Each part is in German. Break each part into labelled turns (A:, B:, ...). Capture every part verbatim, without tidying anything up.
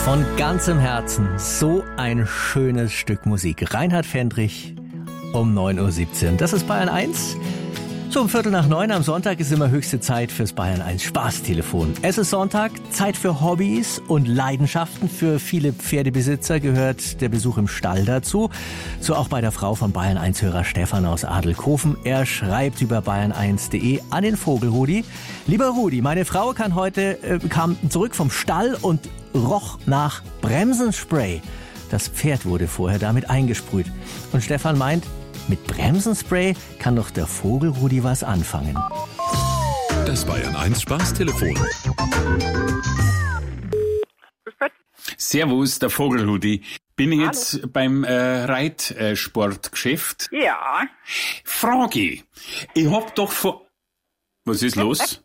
A: Von ganzem Herzen so ein schönes Stück Musik. Reinhard Fendrich um neun Uhr siebzehn. Das ist Bayern eins. So um Viertel nach neun am Sonntag ist immer höchste Zeit fürs Bayern eins Spaßtelefon. Es ist Sonntag, Zeit für Hobbys und Leidenschaften. Für viele Pferdebesitzer gehört der Besuch im Stall dazu. So auch bei der Frau von Bayern eins Hörer Stefan aus Adelkofen. Er schreibt über bayern eins punkt de an den Vogelrudi. Lieber Rudi, meine Frau kann heute, äh, kam zurück vom Stall und roch nach Bremsenspray. Das Pferd wurde vorher damit eingesprüht. Und Stefan meint, mit Bremsenspray kann doch der Vogelrudi was anfangen.
B: Das Bayern eins Spaßtelefon.
C: Servus, der Vogelrudi. Bin ich jetzt Hallo. beim äh, Reitsportgeschäft?
D: Ja.
C: Frage, ich hab doch vor... Was ist los?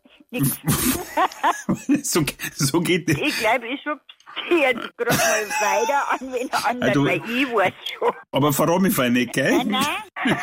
C: so, so geht es.
D: Ich glaube, ich schub jetzt gerade mal weiter an wen anderen,
C: du,
D: weil ich weiß schon.
C: Aber verrat mich vorher nicht, gell?
D: Nein, nein.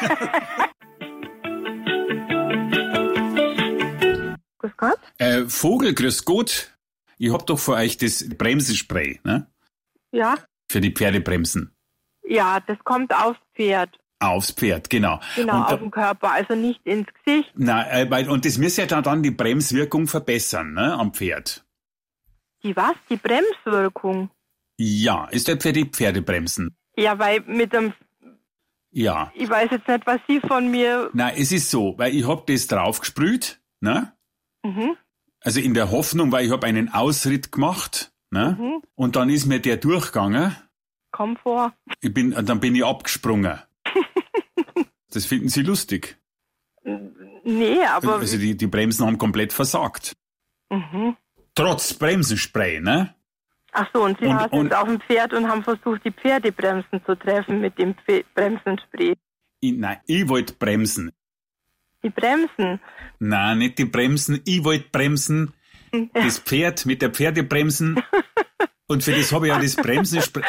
D: Grüß Gott.
C: Äh, Vogel, grüß Gott. Ich hab doch für euch das Bremsenspray, ne?
D: Ja.
C: Für die Pferdebremsen.
D: Ja, das kommt aufs Pferd.
C: Aufs Pferd, genau.
D: Genau,
C: und,
D: auf den Körper, also nicht ins Gesicht.
C: Nein, äh, weil, und das müsste ja dann, dann die Bremswirkung verbessern, ne, am Pferd.
D: Die was? Die Bremswirkung?
C: Ja, ist das für die Pferdebremsen?
D: Ja, weil mit dem...
C: Ja.
D: Ich weiß jetzt nicht, was Sie von mir...
C: Nein, es ist so, weil ich hab das draufgesprüht, ne?
D: Mhm.
C: Also in der Hoffnung, weil ich hab einen Ausritt gemacht, ne?
D: Mhm.
C: Und dann ist mir der durchgegangen.
D: Komm vor.
C: Ich bin, dann bin ich abgesprungen. Das finden Sie lustig?
D: Nee, aber...
C: Also die, die Bremsen haben komplett versagt.
D: Mhm.
C: Trotz Bremsenspray, ne?
D: Ach so, und Sie
C: Und-
D: saßen
C: und-
D: jetzt auf dem Pferd und haben versucht, die Pferdebremsen zu treffen mit dem Pfe- Bremsenspray.
C: Ich, nein, ich wollte bremsen.
D: Die Bremsen?
C: Nein, nicht die Bremsen. Ich wollte bremsen. Das Pferd mit der Pferdebremsen. Und für das habe ich ja das Bremsenspray.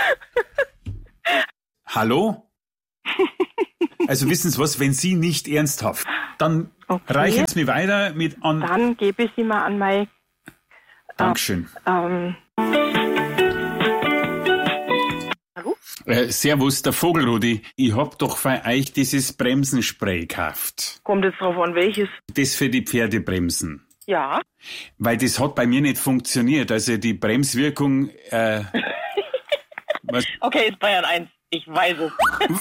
C: Hallo? Also wissen Sie was, wenn Sie nicht ernsthaft, dann
D: Okay.
C: reichen Sie mir weiter mit an...
D: Dann gebe ich Sie mal an mein...
C: Dankeschön.
D: Ähm, Hallo?
C: Äh, servus, der Vogelrudi. Ich hab doch für euch dieses Bremsenspray gekauft.
D: Kommt jetzt drauf an, welches?
C: Das für die Pferdebremsen.
D: Ja.
C: Weil das hat bei mir nicht funktioniert. Also die Bremswirkung... Äh, was,
D: Okay, ist Bayern eins. Ich weiß es.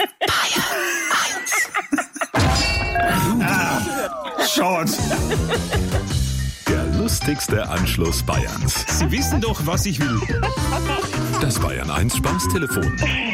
C: Schade.
B: Der lustigste Anschluss Bayerns.
C: Sie wissen doch, was ich will.
B: Das Bayern eins Spaßtelefon.